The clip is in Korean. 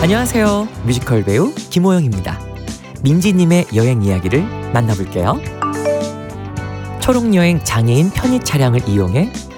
안녕하세요. 뮤지컬 배우 김호영입니다. 민지님의 여행 이야기를 만나볼게요. 초록여행 장애인 편의 차량을 이용해